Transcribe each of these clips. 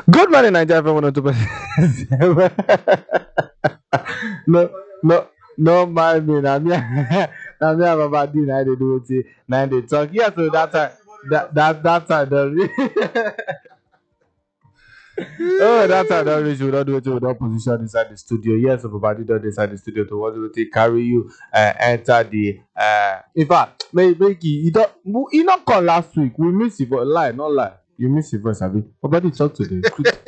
Good morning, Nigeria. Everyone on 2%. No, no, no, mind me. Now me, now me, I'm about doing. I they do it. Now they talk. Yeah, so that time, that time, oh, that time, that reach. We don't do it. We don't position inside the studio. Yes, so Baba did not inside the studio to what do they carry you? Enter the. In fact, make you don't. You not come last week. We miss you for lie, not lie. You miss your voice, Abi. Baba did talk today.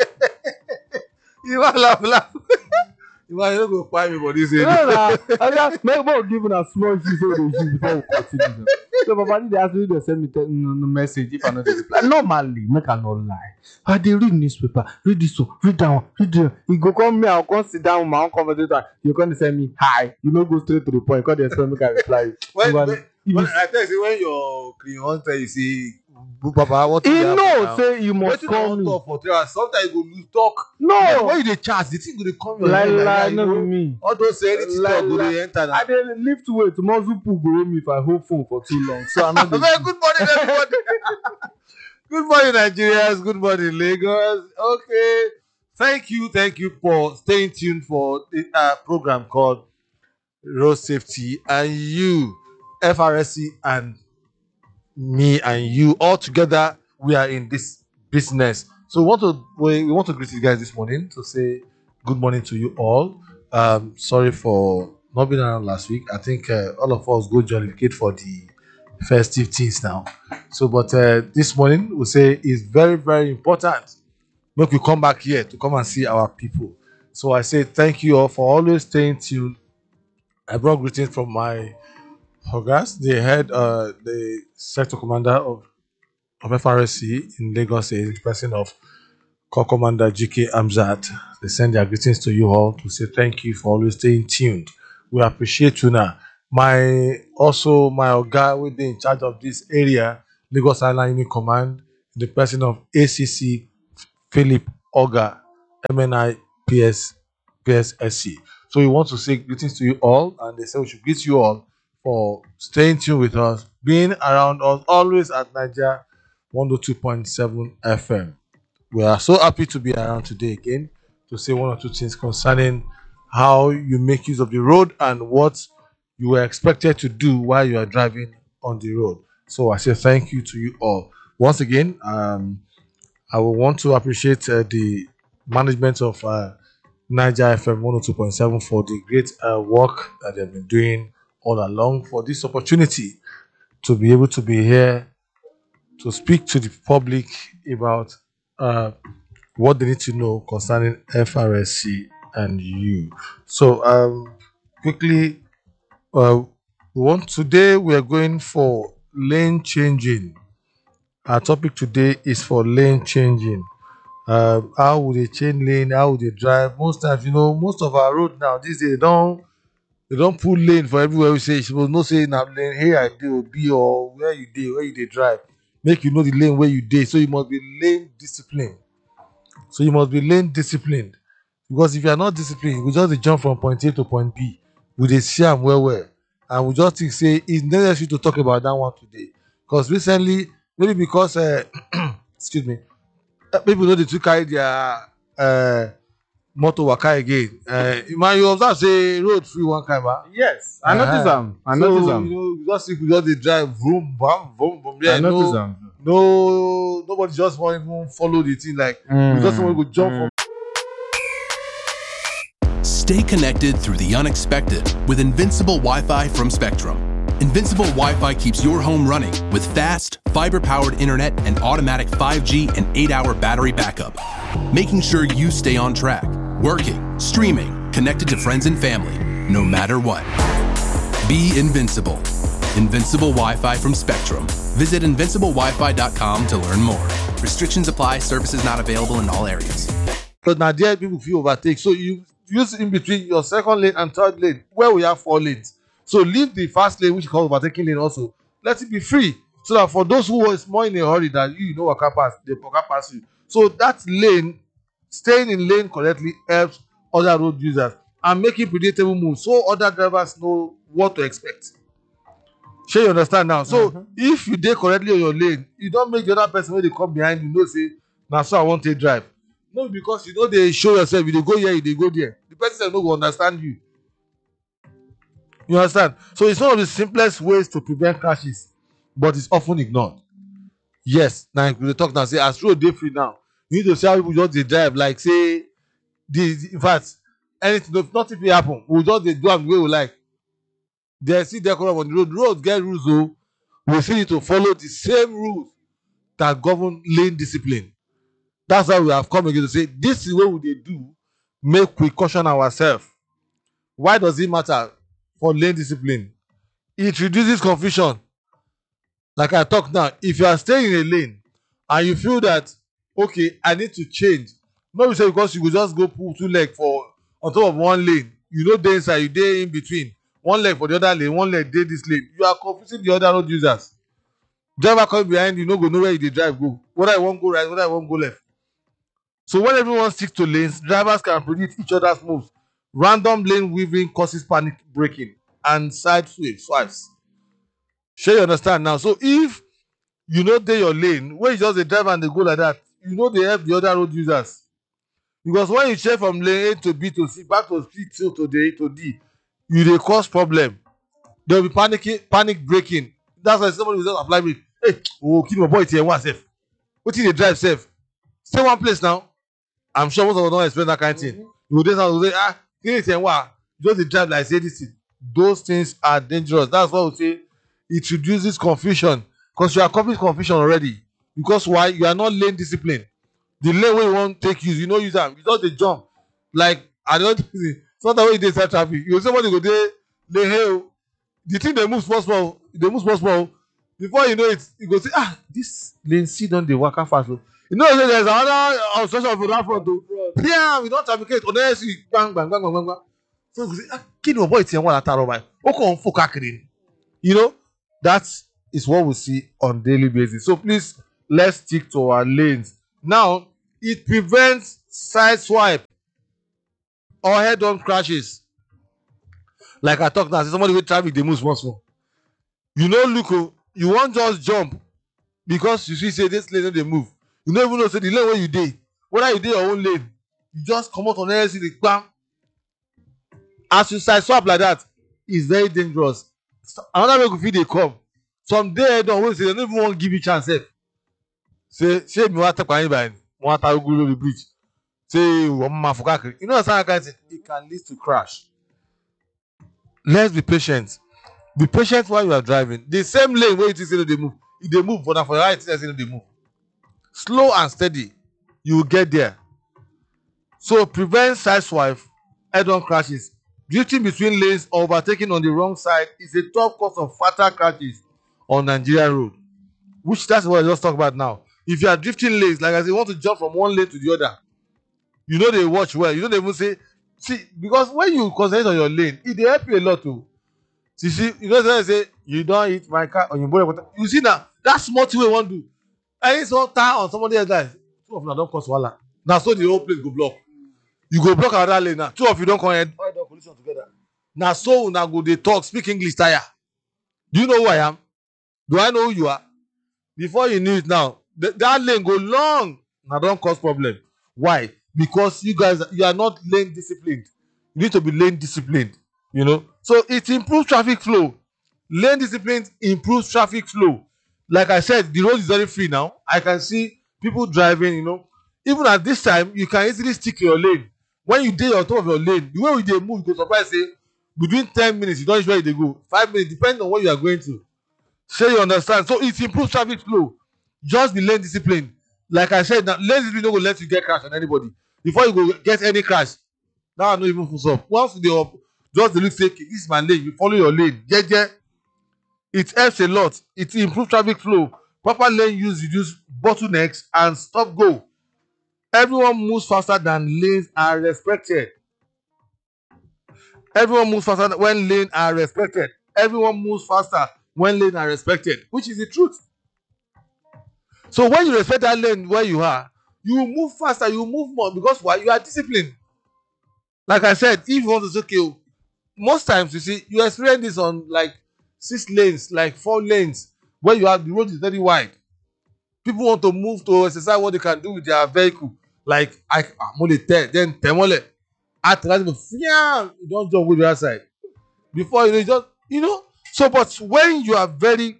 You want laugh. You want to go find me for this No, area. make more giving a small shoe so they shoot before we continue. So, Baba, they actually they send me message if I know the reply. Normally, make I not lie. I they read newspaper, read this one, read that one, read that. You go come me, I'll come sit down with my own conversation. You come send me hi. You know, go straight to the point. Because they expect me to reply. When I tell you, when your clean hunter, you see, Papa, I want to He hear know now. say you must Wetin I call wan me. talk for 3 hours. Sometimes you go lose talk. No, When you dey chat, the thing go dey come your lie, head like lie, that. You no be know, me. all those anything Lie, talk go lie. dey enter now. I dey lift weight. Muscle pull go hold me if I hold phone for too long. So I'm not. Very good morning, everybody. Good morning, Nigerians. Good morning, Lagos. Okay. Thank you for staying tuned for the program called Road Safety, and you, FRSC, and me and you all together. We are in this business. So we want to greet you guys this morning to say good morning to you all. Sorry for not being around last week. I think all of us go jollificate for the festive things now. So, but this morning we say is very, very important. Make we come back here to come and see our people. So I say thank you all for always staying tuned. I brought greetings from my Hogas, the sector commander of FRSC in Lagos, in the person of Corps Commander GK Amzat. They send their greetings to you all to say thank you for always staying tuned. We appreciate you now. My Oga will be in charge of this area, Lagos Island Unit Command, the person of ACC Philip Oga, MNI PSSC. So we want to say greetings to you all, and they say we should greet you all for staying tuned with us, being around us, always at Nigeria 102.7 FM. We are so happy to be around today again to say one or two things concerning how you make use of the road and what you were expected to do while you are driving on the road. So I say thank you to you all. Once again, I will want to appreciate the management of Niger FM 102.7 for the great work that they've been doing all along, for this opportunity to be able to be here to speak to the public about what they need to know concerning FRSC and you. So quickly, today we are going for lane changing. Our topic today is for lane changing. How would they change lane? How would they drive? Most times, most of our road now these days they don't put lane for everywhere. We say you supposed no say now lane here I do be or where you dey drive. Make you know the lane where you dey. So you must be lane disciplined. Because if you are not disciplined, we just dey jump from point A to point B. We dey see am well, and we just think say it's necessary to talk about that one today. Because recently, maybe because excuse me, people know they too carry their motor waka again. You observe say road free one kind, ba? Yes, I notice them. I notice them. You just see people just dey drive vroom, bam, vroom, vroom. Yeah, I notice them. nobody just want even follow the thing. Like you just want to go jump from. Stay connected through the unexpected with Invincible Wi-Fi from Spectrum. Invincible Wi-Fi keeps your home running with fast, fiber-powered internet and automatic 5G and 8-hour battery backup, making sure you stay on track, working, streaming, connected to friends and family, no matter what. Be invincible. Invincible Wi-Fi from Spectrum. Visit invinciblewifi.com to learn more. Restrictions apply. Services not available in all areas. Because now there people feel overtake. So you use in between your second lane and third lane where we have 4 lanes. So leave the fast lane, which is called overtaking lane also. Let it be free. So that for those who is more in a hurry that you know what can pass, they can pass you. So that lane, staying in lane correctly helps other road users and making predictable moves so other drivers know what to expect. Sure, you understand now. So if you dey correctly on your lane, you don't make the other person when they come behind you know say, now so I want to drive. No, because you know they show yourself, you dey go here, you dey go there. The person no go understand you. You understand? So it's one of the simplest ways to prevent crashes, but it's often ignored. Yes, now we talk now. Say as road dey free now, you need to see how people just dey drive. Like say, in fact, anything, if nothing will happen. We just dey do am the way we like. They see decorum on the road. Road get rules, though. We still need to follow the same rules that govern lane discipline. That's why we have come again to say this is what we dey do. Make we caution ourselves. Why does it matter for lane discipline? It reduces confusion. Like I talk now, if you are staying in a lane and you feel that okay, I need to change, no be say because you go just go pull two leg for on top of one lane, you know dey inside, you dey in between, one leg for the other lane, one leg dey this lane, you are confusing the other road users. Driver coming behind you no go know where you dey drive go, whether you wan go right, whether you wan go left. So when everyone sticks to lanes, drivers can predict each other's moves. Random lane weaving causes panic braking and side swipes. Sure you understand now. So if you know dey your lane, when you just dey drive and dey go like that, you know dey help the other road users. Because when you change from lane A to B to C, back to C to D, you dey cause problem. There will be panic braking. That's why somebody will just apply me. Hey, oh, keep my boy here one safe. Wetin dey drive safe? Stay one place now. I'm sure most of us don't expect that kind of thing. You go dey sound say, just dey drive like say this thing. Those things are dangerous. That's why we say it reduces confusion, because you are causing confusion already. Because why? You are not lane discipline. The lane wey you wan take use, you no use am. You just dey jump. Like I don't. Sometimes when you dey inside traffic, you go somebody go dey lane hey, the thing dey move small. Dey move small. Before you know it, you go say this lane C don dey waka fast. You know say there's another obstruction for that front o. Yeah, we don trafficate. Honestly, bang. So you go say kí ni ọ̀bọ ìtì ẹ̀ wọ́n látàrọ̀ báyìí? Ó kàn ń fò káàkiri ni. You know, that is what we see on daily basis. So please, let's stick to our lanes. Now, it prevents side swipe or head-on crashes. Like I talk now, say somebody with traffic, they move small. You know, look, you won't just jump because you see, say this lane they move. You don't even know, say the lane where you dey, whether you dey your own lane, you just come out on LC, bam. As you side swap like that, it's very dangerous. Another way they come. Some day don't wait, say they don't even want to give you chance. Say me want to take by want to go to the bridge. Say you know something, it can lead to crash. Let's be patient. Be patient while you are driving. The same lane where you say they move, if they move, but for the right, they move. Slow and steady, you will get there. So prevent side swipe, head-on crashes. Drifting between lanes or overtaking on the wrong side is a top cause of fatal crashes on Nigerian road. Which that's what I just talked about now. If you are drifting lanes, like I say, you want to jump from one lane to the other, you know they watch well. You know they will say, see, because when you concentrate on your lane, it will help you a lot too. See, you know they say, you don't hit my car on your body. You see now, that small thing we want to do. And it's all time on somebody else guys. Two of them don't cause wala. Now so the whole place go block. You go block another lane now. Two of you don't come and collision together. Now so now go they talk, speak English tire. Do you know who I am? Do I know who you are? Before you knew it now, that lane go long. Now don't cause problem. Why? Because you guys, you are not lane disciplined. You need to be lane disciplined. You know? So it improves traffic flow. Lane discipline improves traffic flow. Like I said, the road is very free now. I can see people driving, you know. Even at this time, you can easily stick to your lane. When you dey on top of your lane, the way they move, you go surprise say, between 10 minutes, you don't know where they go. 5 minutes, depending on what you are going to. So you understand. So it improves traffic flow. Just be lane discipline. Like I said, now lane discipline don't go let you get crash on anybody. Before you go get any crash, now I know even full up. Once they up, just the look say, this is my lane. You follow your lane. It helps a lot. It improves traffic flow. Proper lane use reduce bottlenecks and stop go. Everyone moves faster than lanes are respected. Everyone moves faster when lanes are respected. Everyone moves faster when lanes are respected, which is the truth. So when you respect that lane where you are, you move faster, you move more, because why? You are disciplined. Like I said, if you want to say, okay, most times you see, you experience this on like 6 lanes, like 4 lanes, where you have the road is very wide. People want to move to exercise what they can do with their vehicle. like I'm only 10, then 10 mole. At you don't jump with the other side. Before you know, So, but when you are very,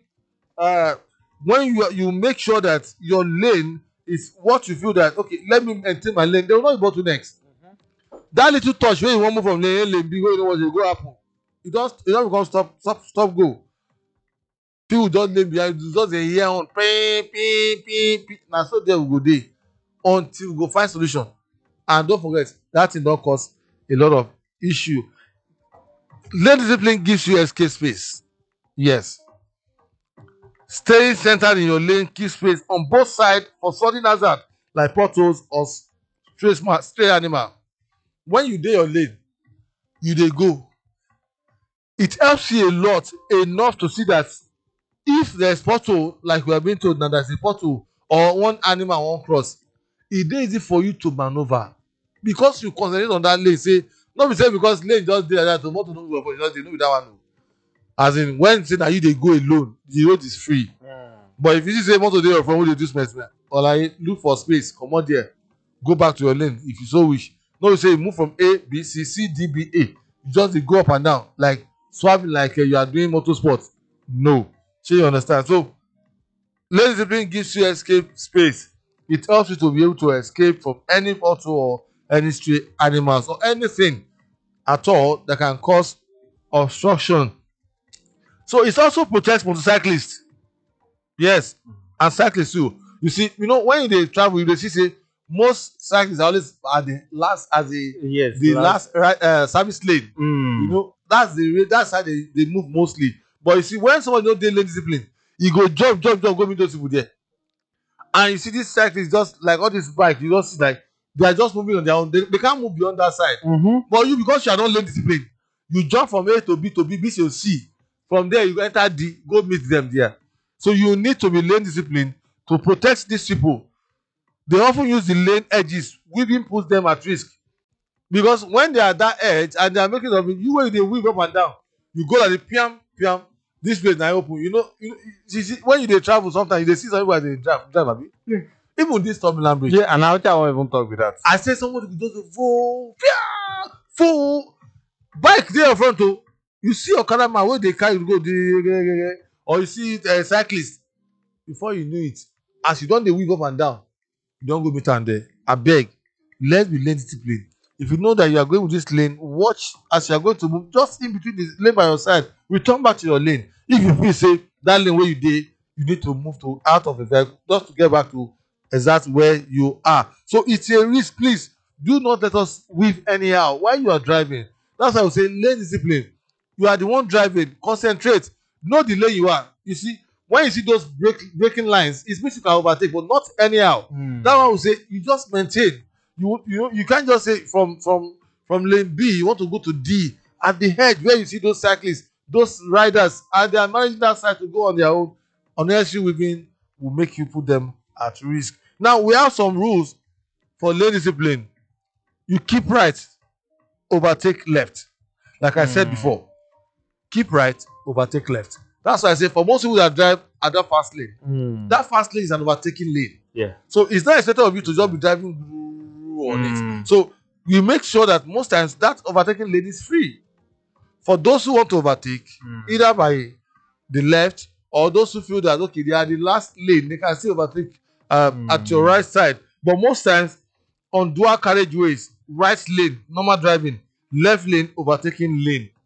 when you make sure that your lane is what you feel that okay, let me maintain my lane. They will not be next. That little touch when you want move from lane B, where you know what go happen. You don't become stop go. People don't lane behind you, just a hear on ping. Now so there we go there until we go find solution. And don't forget that thing don't cause a lot of issue. Lane discipline gives you escape space. Yes. Staying centered in your lane keeps space on both sides for sudden hazard like potholes or stray animal. When you dey your lane, you dey go. It helps you a lot enough to see that if there's pothole, like we have been told now there's a pothole or one animal one cross, it dey easy for you to maneuver because you concentrate on that lane. Say no be say because lane just dey like that, motor no go for you just dey no be that one o. As in when say na you dey go alone, the road is free. But if you see say motor dey your front wey dey do smell, or like look for space, comot there, go back to your lane if you so wish. No be say you move from A, B, C, C, D, B, A. You just dey go up and down like swapping like you are doing motorsport. No. Shey you understand? So lane discipline gives you escape space. It helps you to be able to escape from any pothole or any stray animals or anything at all that can cause obstruction. So it also protects motorcyclists. Yes, and cyclists too. You see, when you dey travel, you dey see say most cyclists are always at the last last service lane. That's how they move mostly. But you see, when someone no dey lane discipline, you go jump, go meet those people there. And you see these cyclists just like all these bikes, you just see like they are just moving on their own. They can't move beyond that side. But you, because you are not lane discipline, you jump from A to B to B to C. From there, you enter D, go meet them there. So you need to be lane discipline to protect these people. They often use the lane edges, weaving puts them at risk. Because when they are at that edge and they are making of it, you when they weave up and down, you go like the piam, this place now open. You see, when you dey travel, sometimes you dey see somebody where they drive abi. Yeah. Even this Third Bridge. Yeah, and I won't even talk with that. I say somebody go just full bike there in front of. You see Okada man wey dey carry go or you see cyclist, before you know it, as you don dey weave up and down, you don go meet am there. Abeg, let's be lane discipline. If you know that you are going with this lane, watch as you are going to move just in between the lane by your side. Return back to your lane. If you feel say that lane where you dey, you need to move to out of the vehicle just to get back to exactly where you are. So it's a risk. Please do not let us weave anyhow while you are driving. That's why I would say lane discipline. You are the one driving. Concentrate. Know the lane you are. You see, when you see those braking lines, it means you can overtake, but not anyhow. That one will say you just maintain. You can't just say from lane B you want to go to D. At the edge where you see those cyclists, those riders, and they are managing that side to go on their own. Unnecessary weaving will make you put them at risk. Now we have some rules for lane discipline. You keep right, overtake left. Like I said before, keep right, overtake left. That's why I say for most people that drive at that fast lane, that fast lane is an overtaking lane. Yeah. So it's not expected of you to just be driving on it. So you make sure that most times that overtaking lane is free. For those who want to overtake, either by the left or those who feel that okay, they are the last lane, they can still overtake at your right side. But most times on dual carriageways, right lane, normal driving, left lane, overtaking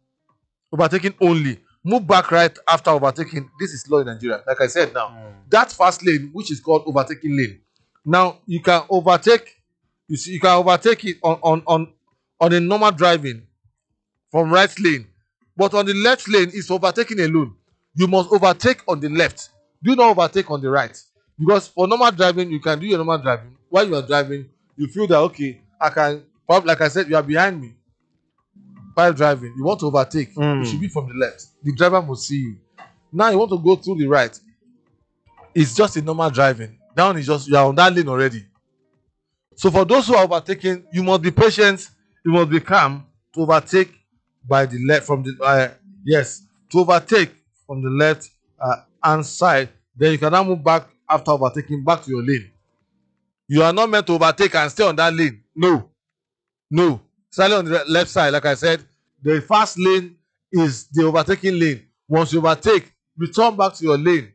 only. Move back right after overtaking. This is law in Nigeria. Like I said now, that fast lane, which is called overtaking lane. Now you can overtake. You see, you can overtake it on a normal driving from right lane, but on the left lane is overtaking alone. You must overtake on the left. Do not overtake on the right, because for normal driving you can do your normal driving. While you are driving, you feel that okay, I can. Like I said, you are behind me. While driving, you want to overtake. You should be from the left. The driver must see you. Now you want to go through the right. It's just a normal driving. Down is just you are on that lane already. So for those who are overtaking, you must be patient. You must be calm to overtake by the left from the to overtake from the left hand side. Then you can now move back after overtaking back to your lane. You are not meant to overtake and stay on that lane. No. Slightly on the left side, like I said, the fast lane is the overtaking lane. Once you overtake, return back to your lane.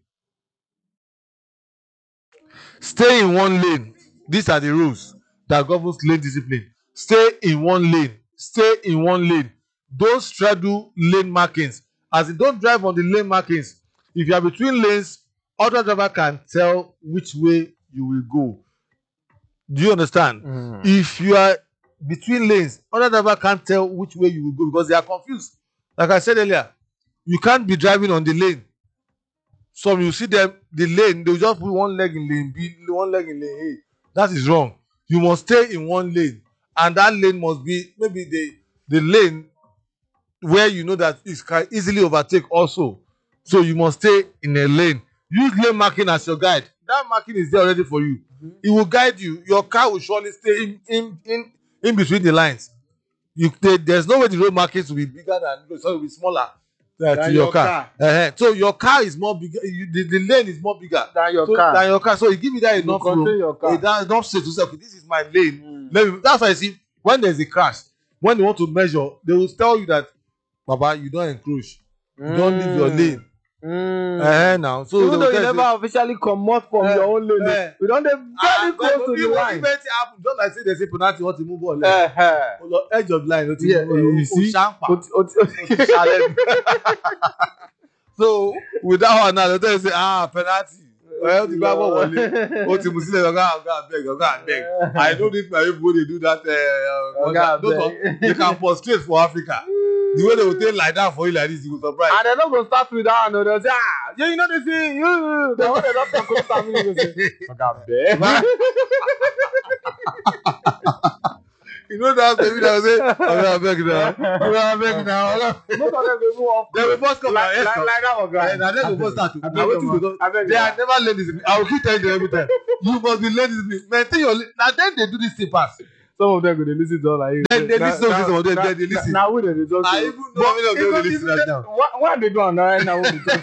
Stay in one lane. These are the rules that governs lane discipline. Stay in one lane. Stay in one lane. Don't straddle lane markings. As in, don't drive on the lane markings. If you are between lanes, other driver can tell which way you will go. Do you understand? If you are between lanes, other driver can't tell which way you will go because they are confused. Like I said earlier, you can't be driving on the lane. Some you see them, the lane, they will just put one leg in lane B, one leg in lane A. That is wrong. You must stay in one lane, and that lane must be maybe the lane where you know that it can easily overtake also. So you must stay in a lane. Use lane marking as your guide. That marking is there already for you. It will guide you. Your car will surely stay in between the lines. There's no way the road markings will be bigger than, so it will be smaller to your car. So your car is more bigger. The lane is more bigger than your car. So you give me that enough room. Enough space to say, okay, this is my lane. That's why I see when there's a crash, when they want to measure, they will tell you that, Baba, you don't encroach. You don't leave your lane. Now, so even though you never officially come out from your own lane, we don't very close to the line. Just like say there's a penalty, want to move on edge of line. You see, so with that one now, they say penalty. Well, the Bible was to Muslim. I know this my people they do that. They can prostrate for Africa. The way they will take like that for you like this, you will surprise. And they're not going to start with that. And they'll say, you know they say, you. They want to not talk to family. They say, you know that baby that will say, I beg now. Most of them will move off. They will first come like that, guy. And then they will first start to. They are never ladies. I will keep telling them every time. You must be ladies. Maintain your. Now then they do this thing pass. Some of them go, they listen to all like Then they listen to some of them. They listen. Now we they talk. I even know many of them they listen right now. What they do on that now?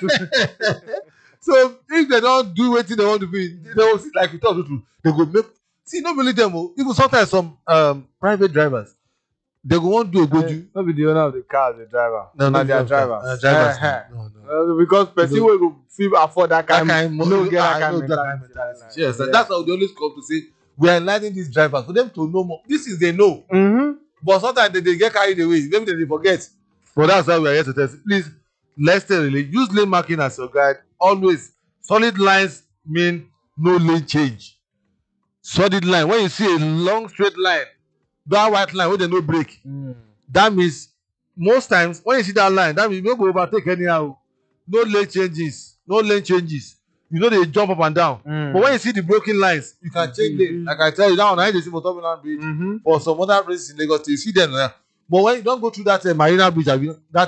So if they don't do what they want to be, they will see like we talk to. They go make. See, not believe them. Even sometimes some private drivers, they go want to do a goju. Not be the owner of the car, the driver. No, not their driver. Drivers. No. Because person will go feel afford that kind. No, get that kind of mentality. Yes, that's how they always come to say. We are enlightening these drivers for them to know more. This is they know. But sometimes they get carried away. Maybe they forget. But that's why we are here to tell you. Please, let's tell you. Use lane marking as your guide. Always. Solid lines mean no lane change. Solid line. When you see a long straight line, that white line where they no break, that means most times when you see that line, that means you don't go overtake anyhow. No lane changes. No lane changes. You know they jump up and down. But when you see the broken lines, you can change lane. Like I tell you, that one I see for Terminal Bridge or some other places in Lagos, you see them there. But when you don't go through that Marina Bridge, that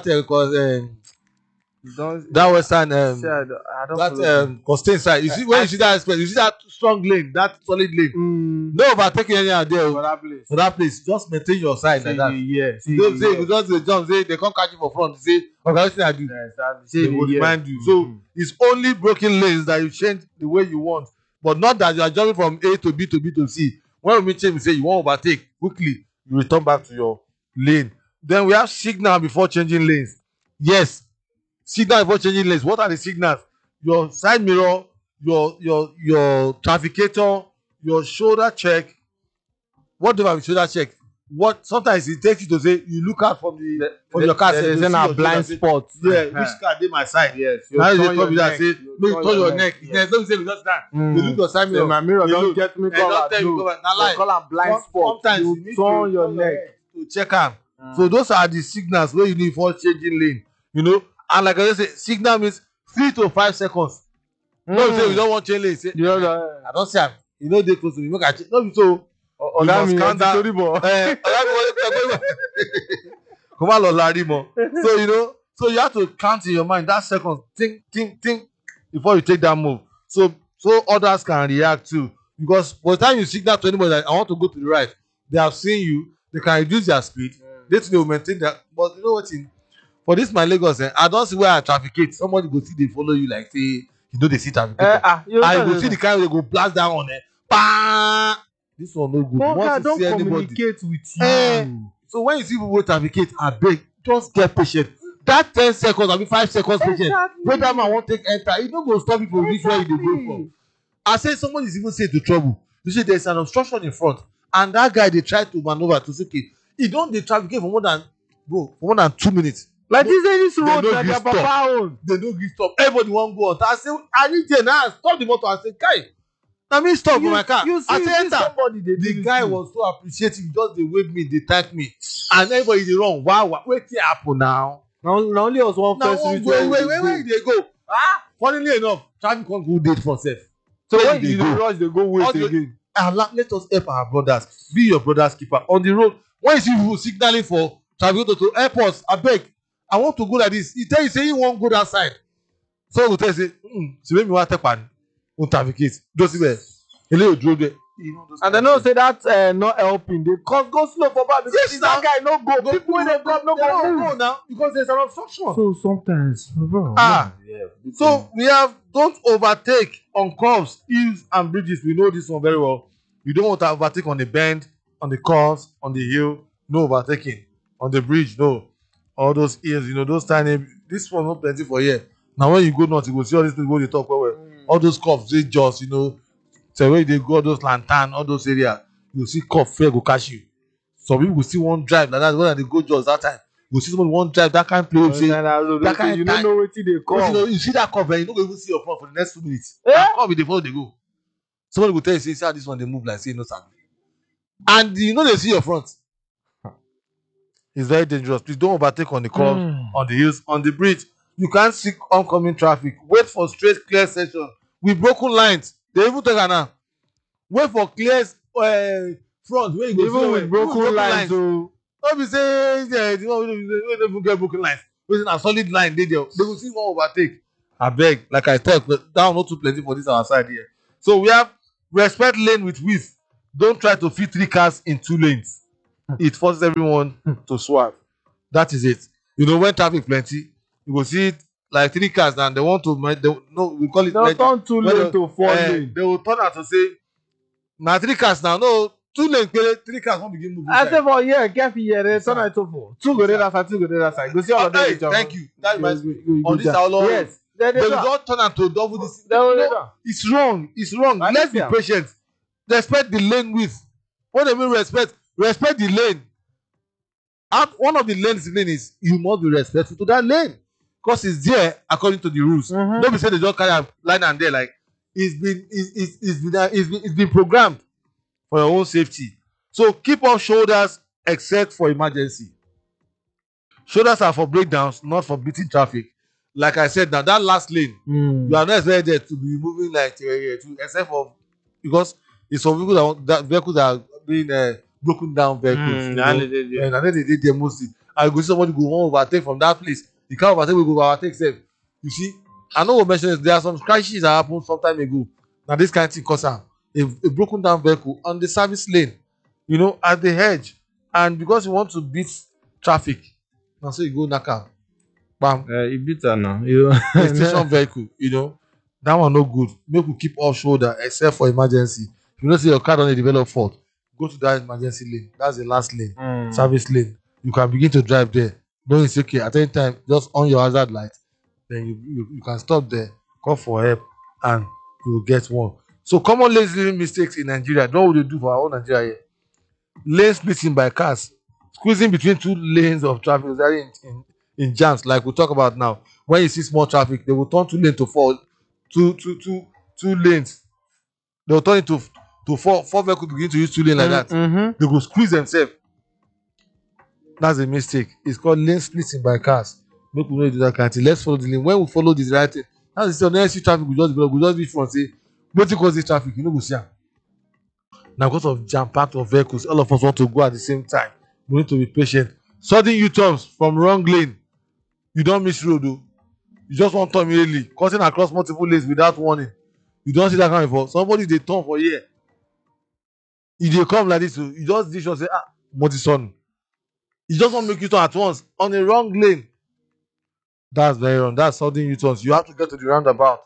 western that Costain side, you see when you see that express, you see that strong lane, that solid lane. No overtaking anyhow there for that place. Just maintain your side like that. Don't say you just jump, say they come catch you for front, say what I do. They will remind you. So it's only broken lanes that you change the way you want, but not that you are jumping from A to B to B to C. When we change, we say you want to overtake quickly, you return back to your lane. Then we have signal before changing lanes. Yes, signal before changing lanes. What are the signals? Your side mirror, your trafficator, your shoulder check. What do you have shoulder check? What sometimes it takes you to say you look out from your car. There's a blind spot. Yeah, which car dey my side? Yes. Now you tell me that say no, you turn your neck. Yes, don't say just that. You look your side mirror. My mirror don't get me covered. They call am blind spot. Sometimes you turn your neck to check am. So those are the signals wey you need for changing lane. You know, and like I say, signal means 3 to 5 seconds. No, say you don't want change lane. Say, I don't see am. You know they close to me. Make I change. No be so. You must count that. Come on, so you know, so you have to count in your mind that second. Think before you take that move. So others can react too. Because by the time you signal to anybody that I want to go to the right, they have seen you. They can reduce their speed. They will maintain that. But you know what? For this my Lagos, I don't see where I trafficate. Somebody go see they follow you like say you know they see trafficate. I go see the car they go blast down on it. Pa! This one no good. Oga, Once you don't see anybody, communicate with you. so when you see people wait advocate, abeg just get patient. That 10 seconds, I mean 5 seconds patient. Exactly. When that man won't take enter, e no go stop you from reach where you dey go from. I say someone is even say to trouble. You see, there's an obstruction in front, and that guy they try to maneuver to say, okay, he don't dey traffic for more than 2 minutes. Like this They road no that gree their stop. papa own. They no gree stop. Everybody wan go on. I say, I need there now. Stop the motor. I say, guy, na me stop for my car. You see, I say, enter. somebody dey do The this guy thing. was so appreciative. Just dey wave me, dey thank me, and everybody dey run. Wow, wetin happen now? na only us one Now first one reach where where you dey go? Funnily enough, traffic come go date for sef. so where when you you dey dey go? rush dey go wait All the- again. Let us help our brothers. Be your brother's keeper on the road. When you see people signaling for traffic to help us, abeg, I want to go like this. He tell you say he wan go that side. So we tell you say, ṣebí mi wá tẹ́pà ni? O trafficate. Just see there. Eléyìí ò dúró there. And I know say that not helping. They cause go slow for back because Yes, if that guy no go. People wey dey come no They don't go go move. now because there's an obstruction. So sometimes, bro. So we have don't overtake on curves, hills, and bridges. We know this one very well. You don't want to overtake on the bend, on the curves, on the hill. No overtaking. On the bridge, no. All those hills, those tiny. This one not plenty for here. Now when you go north, you go see all these things go dey talk well. All those curves, they just so when they go all those lantern, all those areas, you see curve fear go catch you. Some people go see one drive like that when they go just that time. You see someone one drive that kind play. Say, that kind you time. don't know wetin dey come. You see that curve, you don't even see your front for the next 2 minutes. Eh? That curve, they follow, they go. Somebody will tell you, say, see how this one they move like say no sir. And they see your front. It's very dangerous. Please don't overtake on the curve, on the hills, on the bridge. You can't see oncoming traffic. Wait for straight, clear section with broken lines. They even tell her now. Wait for clear front where you go. Even with broken lines, so Don't be saying we don't even get broken lines. Within a solid line, they will see one overtake. I beg, like I tell, that one not too plenty for this our side here. So we have respect lane with width. Don't try to fit 3 cars in 2 lanes. It forces everyone to swerve. That is it. When traffic plenty, you will see it like 3 cars and they want to we call it they'll turn 2 lane to 4 lane. They will turn out to say now 3 cars now. No, 2 lane, 3 cars won't begin moving. I say for here, careful here, they turn it to 4. 2 go dey that side, 2 go dey that side. Go see all of them. Hey, each other. thank you. That reminds me. You On go this down. our Lord. Yes. They will just turn out to double this. They will No, down. it's wrong. It's wrong. I Let's be understand. patient. Respect the lane width. What do you mean respect? Respect the lane. And one of the lanes is you must be respectful to that lane because it's there according to the rules. Don't be saying they just carry a line and there like it's been programmed for your own safety. So keep off shoulders except for emergency. Shoulders are for breakdowns, not for beating traffic. Like I said, now that last lane, you are not expected there to be moving like except for because it's for vehicles that vehicles are being broken down vehicles. And then they did their mostly. I go see somebody go one overtake from that place. You can't overtake, we go overtake them. You see, I know what mention is there are some crashes that happened some time ago. Now this kind of thing cause a broken down vehicle on the service lane, at the edge, and because you want to beat traffic, now so you go knock out. Bam. You beat her now. A station vehicle, that one no good. Make we keep off shoulder except for emergency. If you know say your car don dey develop fault, go to that emergency lane. That's the last lane, service lane. You can begin to drive there. Don't say okay at any time just on your hazard light. Then you can stop there, call for help, and you will get one. So common lane mistakes in Nigeria. What would they do for our own Nigeria here? Lane splitting by cars, squeezing between 2 lanes of traffic in jams like we talk about now. When you see small traffic, they will turn 2 lanes to 4 two lanes. They will turn it to 4 vehicles begin to use 2 lanes like that. They go squeeze themselves. That's a mistake. It's called lane splitting by cars. Make we know do that kind of thing. Let's follow the lane. When we follow this right thing, that's the next traffic we just be front say wetin cause this traffic, you no go see am. Now because of jam packed of vehicles, all of us want to go at the same time. We need to be patient. Sudden U-turns from wrong lane. You don't miss road though. You just want to turn immediately, cutting across multiple lanes without warning. You don't see that coming for somebody they turn for here. If they come like this, you just this say multi-son. You just want to make you turn at once on the wrong lane. That's very wrong. That's sudden U-turns. You have to get to the roundabout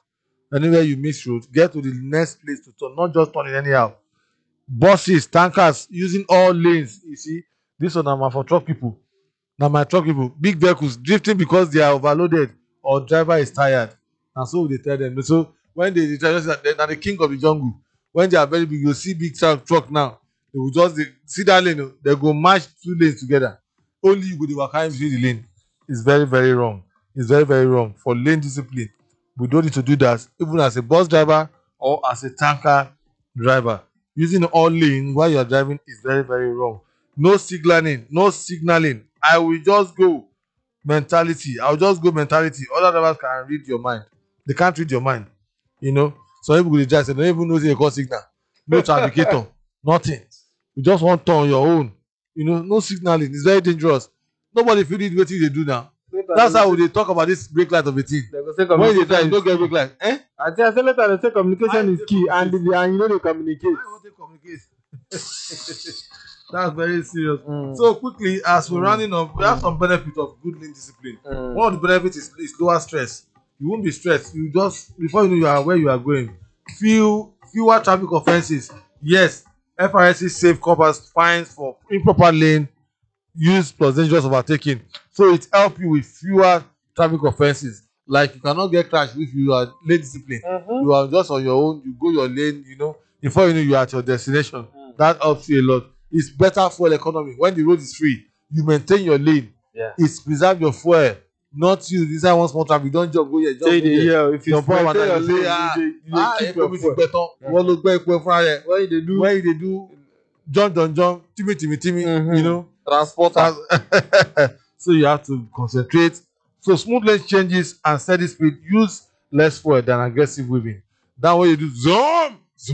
Anywhere you miss road, get to the next place to turn, not just turning anyhow. Buses, tankers, using all lanes. You see, this one na for truck people. Now my truck people, big vehicles drifting because they are overloaded or driver is tired. And so they tell them. So when they try, they are the king of the jungle. When they are very big, you see big truck now. They will just see that lane. They go match 2 lanes together. Only you go the waka in between the lane. It's very, very wrong. It's very, very wrong for lane discipline. We don't need to do that, even as a bus driver or as a tanker driver. Using all lanes while you are driving is very, very wrong. No signaling, no signaling. I will just go mentality. I'll just go mentality. Other drivers can read your mind. They can't read your mind. You know, some people will drive, they don't even know they call signal. No trafficator, nothing. You just want to turn on your own. You know, no signaling. It's very dangerous. Nobody feel it what they do now. That's how they talk about this brake light of a thing. When they try, you don't get brake light. Eh? I say later they say communication is key, and you know they communicate. Why won't they communicate? That's very serious. So quickly, as we're running up, we have some benefit of good lane discipline. One of the benefits is lower stress. You won't be stressed. You just, before you know you are where you are going, fewer traffic offenses. Yes, FRSC save covers fines for improper lane use plus dangerous overtaking. So it helps you with fewer traffic offenses. Like you cannot get crashed if you are lane discipline. You are just on your own. You go your lane. You know, before you know you are at your destination. That helps you a lot. It's better fuel economy. When the road is free, you maintain your lane. Yeah. It's preserve your fuel. Not you inside one small traffic. Don't jump go here. Jump go here. If you maintain your lane, you keep your fuel. When they do jump, timmy, you know, transporter. So you have to concentrate. So smooth lane changes and steady speed use less fuel than aggressive weaving. That way you do zoom. Say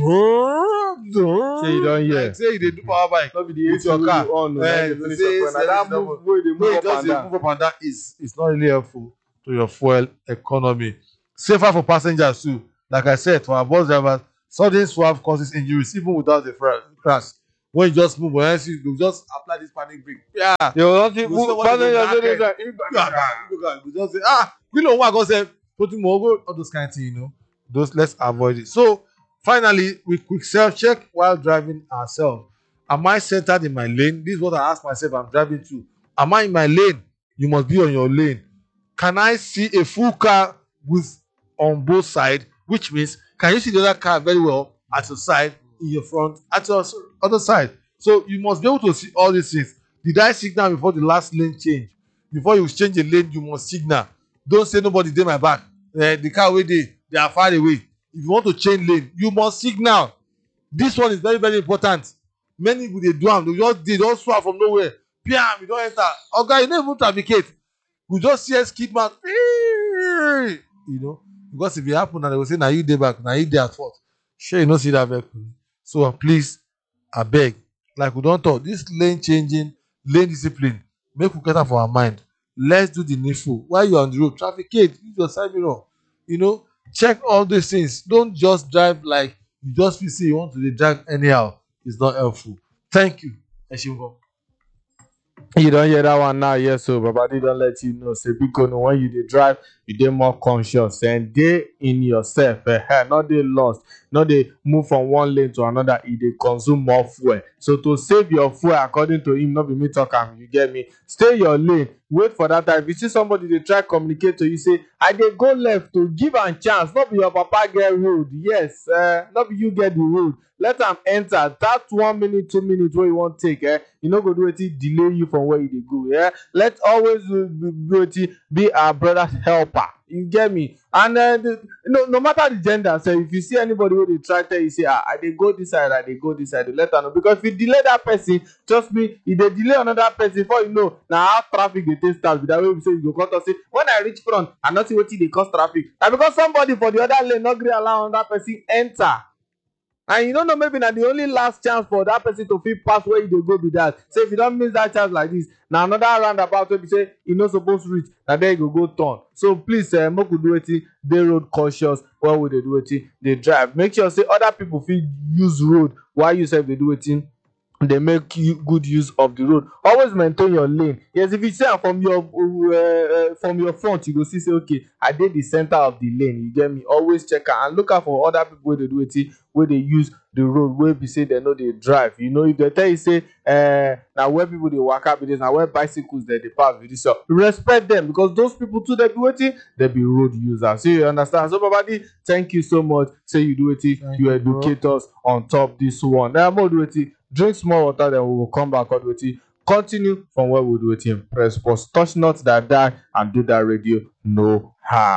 you don't hear. Like say you do power bike. Not be the with your car. That move where they move up and down is not really helpful to your fuel economy. Safer for passengers too. Like I said, for our bus drivers, sudden swerve causes injuries even without the crash. When you just move, you just apply this panic brake. Yeah. You don't think passengers you just say, you know what I go say, put him over, all those kind of things, you know. Those, let's avoid it. So finally, we quick self-check while driving ourselves. Am I centered in my lane? This is what I ask myself I'm driving to. Am I in my lane? You must be on your lane. Can I see a full car with on both sides? Which means, can you see the other car very well at your side, in your front, at your other side? So you must be able to see all these things. Did I signal before the last lane change? Before you change a lane, you must signal. Don't say nobody did my back. The car where they are far away. If you want to change lane, you must signal. This one is very, very important. Many people they do them, they just swap from nowhere. Piam, you don't enter. Okay, you don't even trafficate. You just see a skid man. You know, because if it happen, and they will say, now you dey back, now you dey at fault. Sure, you don't see that vehicle. So please, I beg, like we don't talk, this lane changing, lane discipline, make we get that for our mind. Let's do the needful. While you're on the road, trafficate, use your side mirror. You know, check all these things. Don't just drive like you just feel say you want to drive anyhow. It's not helpful. Thank you. You don't hear that one now, yes. So Babadi don't let you know. Say because when you dey drive, you dey more conscious and dey in yourself. Not dey lost, not dey move from one lane to another. You dey consume more fuel. So to save your fuel, according to him, not be me talk am. You get me? Stay your lane. Wait for that time. If you see somebody dey try communicate to you, say I dey go left to give am chance. Not be your papa get road. Yes, not be you get the road. Let am enter. That 1 minute, 2 minutes where you want take, you no go do wetin delay you from where you dey go. Yeah, let always be our brother's helper. You get me? And no matter the gender, so if you see anybody who dey try tell you say, I dey go this side, I dey go this side, let am know. Because if you delay that person, trust me, if they delay another person, before you know, now how traffic dey take start. With that way we say you go come talk say, when I reach front, I not see wetin dey cause traffic. Na because somebody for the other lane not gree allow another person enter. And you don't know, maybe na the only last chance for that person to fit pass where you dey go be that. So if you don't miss that chance like this, now another roundabout where you say you no supposed to reach, now there you go turn. So please, make we do wetin dey road cautious while we dey do wetin dey drive. Make sure say other people fit use road while you sef dey do wetin they make you good use of the road. Always maintain your lane. Yes, if you see am from your front, you go see say okay, I dey the center of the lane. You get me? Always check am and look out for other people wey dey do wetin, wey dey use the road, wey be say dem no dey drive. You know, if dem tell you say na where people dey waka be this, na where bicycles dem dey pass be this, so respect them, because those people too dey be wetin, dey be road users. So you understand? So Babadi, thank you so much. Say you do wetin, you educate us on top this one. Now I'm do wetin. Drink small water, then we will come back on wetin. Continue from where we do wetin. Press pause, touch not that die, and do that radio no harm.